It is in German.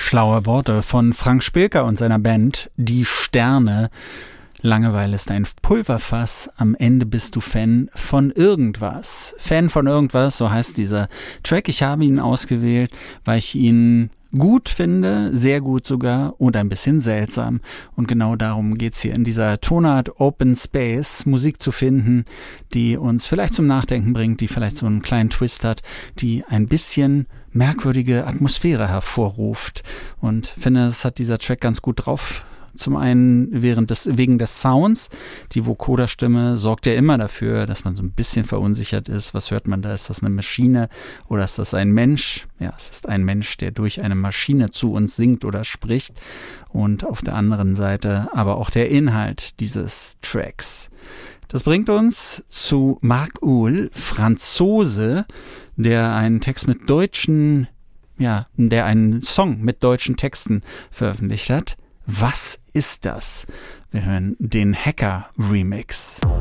Schlaue Worte von Frank Spilker und seiner Band Die Sterne. Langeweile ist ein Pulverfass, am Ende bist du Fan von irgendwas. Fan von irgendwas, so heißt dieser Track. Ich habe ihn ausgewählt, weil ich ihn gut finde, sehr gut sogar und ein bisschen seltsam. Und genau darum geht's hier in dieser Tonart Open Space, Musik zu finden, die uns vielleicht zum Nachdenken bringt, die vielleicht so einen kleinen Twist hat, die ein bisschen merkwürdige Atmosphäre hervorruft. Und finde, es hat dieser Track ganz gut drauf. Zum einen wegen des Sounds. Die Vocoder-Stimme sorgt ja immer dafür, dass man so ein bisschen verunsichert ist. Was hört man da? Ist das eine Maschine oder ist das ein Mensch? Ja, es ist ein Mensch, der durch eine Maschine zu uns singt oder spricht. Und auf der anderen Seite aber auch der Inhalt dieses Tracks. Das bringt uns zu Marc Uhl, Franzose, der einen Song mit deutschen Texten veröffentlicht hat. Was ist das? Wir hören den Hacker-Remix.